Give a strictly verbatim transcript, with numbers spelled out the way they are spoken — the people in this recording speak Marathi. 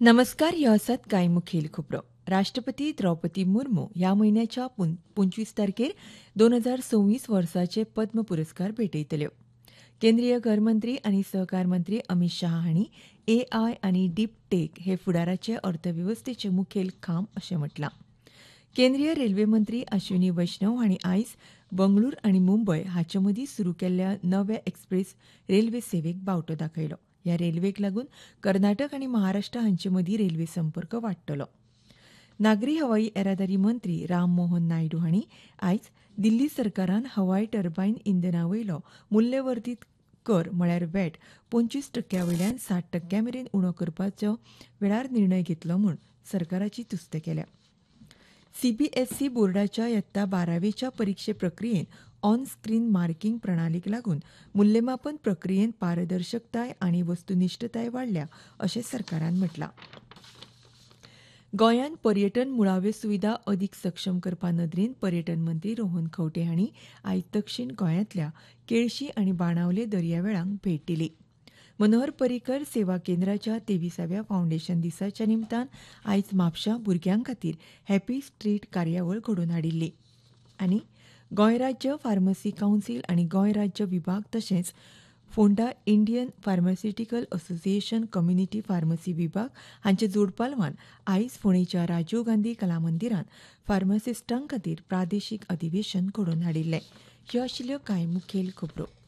नमस्कार, ह्यो आसात कांय मुखेल खबरो. राष्ट्रपती द्रौपदी मुर्मू ह्या म्हयन्याच्या पंचवीस तारखेर दोन हजार सव्वीस वर्साचे पद्म पुरस्कार भेटयतल्यो. केंद्रीय घर मंत्री आनी सहकार मंत्री अमित शाह हांणी एआय आनी डीप टेक हे फुडाराचे अर्थवेवस्थेचे मुखेल खांब अशें म्हटलां. केंद्रीय रेल्वे मंत्री अश्विनी वैष्णव हांणी आयज बंगळूर आनी मुंबय हांचे मदीं सुरू केल्ल्या नव्या एक्सप्रेस रेल्वे सेवेक बावटो दाखयलो. ह्या रेल्वेक लागून कर्नाटक आनी महाराष्ट्र हांचे मदीं रेल्वे संपर्क वाडटलो. नागरी हवाई येरादारी मंत्री राम मोहन नायडू हांणी आयज दिल्ली सरकारान हवाय टर्बायन इंधना वयलो मूल्यवर्धीत कर म्हळ्यार व्हॅट पंचवीस टक्क्या वयल्यान साठ टक्क्या मेरेन उणो करपाचो वेळार निर्णय घेतलो म्हूण सरकाराची तुस्त केल्या. सीबीएसई बोर्डाच्या इयत्ता बारावेच्या परीक्षे प्रक्रियेत ऑन स्क्रीन मार्किंग प्रणालीक लागून मूल्यमापन प्रक्रियेत पारदर्शकताय आनी वस्तुनिश्ठताय वाडल्या अशें सरकारान म्हटलां. गोंयांत पर्यटन मुळाव्यो सुविधा अदीक सक्षम करपा नदरेन पर्यटन मंत्री रोहन खंवटे हांणी आयज दक्षीण गोंयांतल्या केळशी आनी बाणावले दर्यावेळांक भेट दिली. मनोहर पर्रीकर सेवा केंद्राच्या तेविसाव्या फावंडेशन दिसाच्या निमतान आयज म्हापशां भुरग्यां खातीर हॅपी स्ट्रीट कार्यावळ घडोवन हाडिल्ली. आनी गोंय राज्य फार्मसी कावन्सील आनी गोंय राज्य विभाग तशेंच Phonda Indian pharmaceutical association community pharmacy विभाग हांचे जोडपालवान आयज फोंडेच्या राजीव गांधी कला मंदिरांत फार्मासिस्टां खातीर प्रादेशीक अधिवेशन घडोवन हाडिल्लें. ह्यो आशिल्ल्यो कांय मुखेल खबरो.